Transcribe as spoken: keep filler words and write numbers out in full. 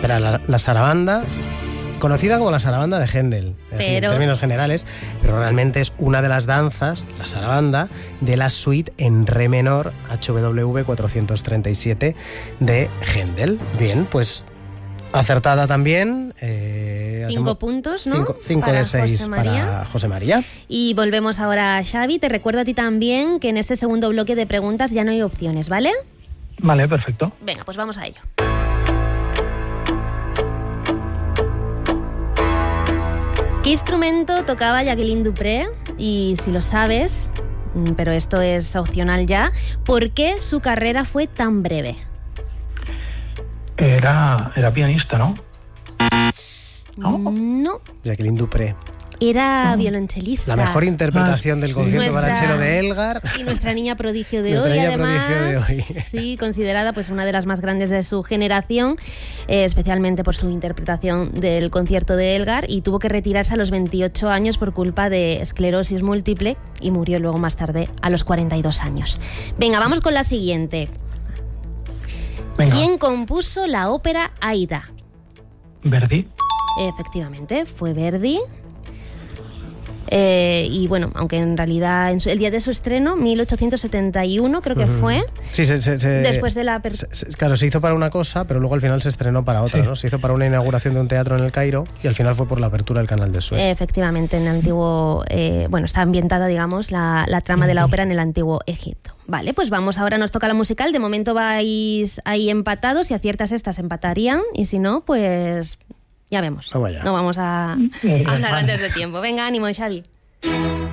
Verá, la, la sarabanda, conocida como la sarabanda de Händel, pero... así, en términos generales, pero realmente es una de las danzas, la sarabanda, de la suite en re menor H W V cuatrocientos treinta y siete de Händel. Bien, pues acertada también. Eh, cinco puntos, ¿no? Cinco, cinco para de seis José María. para José María. Y volvemos ahora a Xavi. Te recuerdo a ti también que en este segundo bloque de preguntas ya no hay opciones, ¿vale? Vale, perfecto. Venga, pues vamos a ello. ¿Qué instrumento tocaba Jacqueline du Pré? Y si lo sabes, pero esto es opcional ya, ¿por qué su carrera fue tan breve? Era, era pianista, ¿no? No. No. Jacqueline du Pré. Era Oh. violonchelista. La mejor interpretación del concierto Nuestra- para cello de Elgar. Y nuestra niña prodigio de Nuestra hoy, niña además. prodigio de hoy. Sí, considerada pues una de las más grandes de su generación, eh, especialmente por su interpretación del concierto de Elgar, y tuvo que retirarse a los veintiocho años por culpa de esclerosis múltiple y murió luego más tarde a los cuarenta y dos años. Venga, vamos con la siguiente. Venga. ¿Quién compuso la ópera Aida? Verdi. Efectivamente, fue Verdi. Eh, y bueno, aunque en realidad en su, el día de su estreno, mil ochocientos setenta y uno creo que fue, Sí, se, se, se- después de la... per- se- se- claro, se hizo para una cosa, pero luego al final se estrenó para otra, Sí. ¿no? Se hizo para una inauguración de un teatro en el Cairo y al final fue por la apertura del canal de Suez. Efectivamente, en el antiguo... eh, bueno, está ambientada, digamos, la, la trama de la ópera en el antiguo Egipto. Vale, pues vamos, ahora nos toca la musical. De momento vais ahí empatados. Si aciertas estas, empatarían. Y si no, pues... Ya vemos. Vamos allá. No vamos a, a hablar antes de tiempo. Venga, ánimo, Xavi.